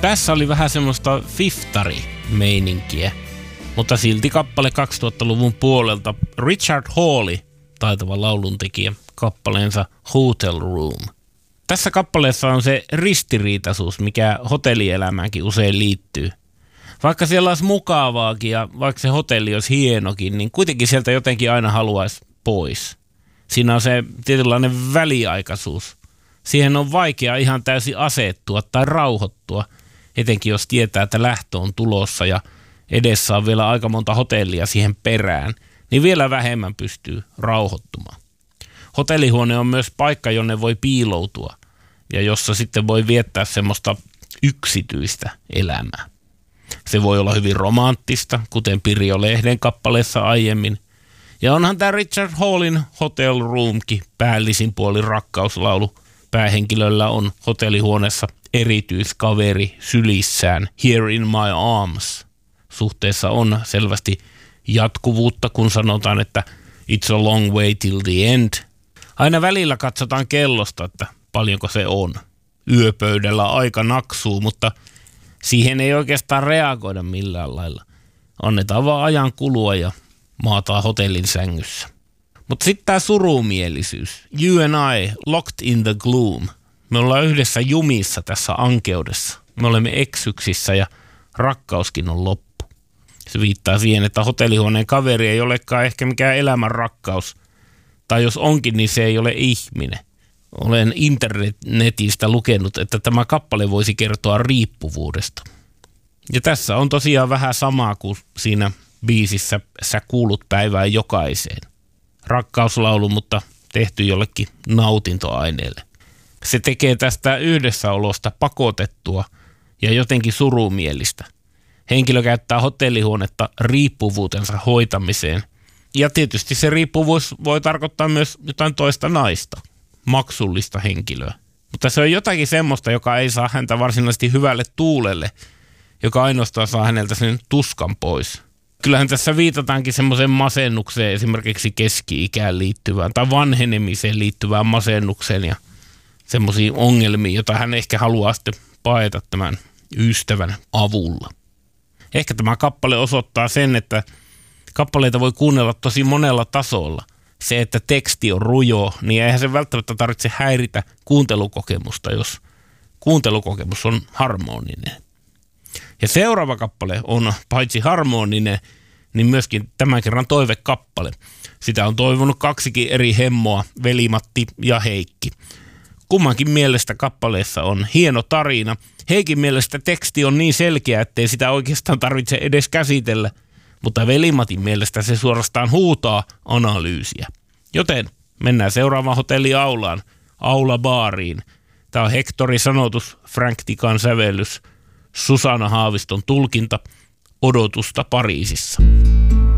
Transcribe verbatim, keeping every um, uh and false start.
Tässä oli vähän semmoista fiftari-meininkiä, mutta silti kappale kaksituhattaluvun puolelta Richard Hawley, taitava lauluntekijä, kappaleensa Hotel Room. Tässä kappaleessa on se ristiriitaisuus, mikä hotellielämäänkin usein liittyy. Vaikka siellä olisi mukavaakin ja vaikka se hotelli olisi hienokin, niin kuitenkin sieltä jotenkin aina haluaisi pois. Siinä on se tietynlainen väliaikaisuus. Siihen on vaikea ihan täysin asettua tai rauhoittua, etenkin jos tietää, että lähtö on tulossa ja edessä on vielä aika monta hotellia siihen perään, niin vielä vähemmän pystyy rauhoittumaan. Hotellihuone on myös paikka, jonne voi piiloutua ja jossa sitten voi viettää semmoista yksityistä elämää. Se voi olla hyvin romanttista, kuten Pirjo Lehden kappaleessa aiemmin. Ja onhan tämä Richard Hawleyn Hotel Roomkin päällisin puolin rakkauslaulu. Päähenkilöllä on hotellihuoneessa erityiskaveri sylissään, Here in my arms. Suhteessa on selvästi jatkuvuutta, kun sanotaan, että it's a long way till the end. Aina välillä katsotaan kellosta, että paljonko se on. Yöpöydällä aika naksuu, mutta siihen ei oikeastaan reagoida millään lailla. Annetaan vaan ajan kulua ja maataan hotellin sängyssä. Mutta sitten tämä surumielisyys. You and I, locked in the gloom. Me ollaan yhdessä jumissa tässä ankeudessa. Me olemme eksyksissä ja rakkauskin on loppu. Se viittaa siihen, että hotellihuoneen kaveri ei olekaan ehkä mikään elämän rakkaus. Tai jos onkin, niin se ei ole ihminen. Olen internetistä lukenut, että tämä kappale voisi kertoa riippuvuudesta. Ja tässä on tosiaan vähän samaa kuin siinä biisissä Sä kuulut päivään jokaiseen. Rakkauslaulu, mutta tehty jollekin nautintoaineelle. Se tekee tästä yhdessäolosta pakotettua ja jotenkin surumielistä. Henkilö käyttää hotellihuonetta riippuvuutensa hoitamiseen. Ja tietysti se riippuvuus voi tarkoittaa myös jotain toista naista, maksullista henkilöä. Mutta se on jotakin semmoista, joka ei saa häntä varsinaisesti hyvälle tuulelle, joka ainoastaan saa häneltä sen tuskan pois. Kyllähän tässä viitataankin semmoiseen masennukseen, esimerkiksi keski-ikään liittyvään tai vanhenemiseen liittyvään masennukseen ja semmoisiin ongelmiin, joita hän ehkä haluaa sitten paeta tämän ystävän avulla. Ehkä tämä kappale osoittaa sen, että kappaleita voi kuunnella tosi monella tasolla. Se, että teksti on rujo, niin eihän se välttämättä tarvitse häiritä kuuntelukokemusta, jos kuuntelukokemus on harmoninen. Ja seuraava kappale on paitsi harmoninen, niin myöskin tämän kerran toivekappale. Sitä on toivonut kaksikin eri hemmoa, Veli-Matti ja Heikki. Kummankin mielestä kappaleessa on hieno tarina. Heikin mielestä teksti on niin selkeä, ettei sitä oikeastaan tarvitse edes käsitellä, mutta Veli-Matin mielestä se suorastaan huutaa analyysiä. Joten mennään seuraavaan hotelliaulaan, aulabaariin. Tämä on Hectorin sanotus, Frank Tikan sävellys, Susanna Haaviston tulkinta, Odotusta Pariisissa.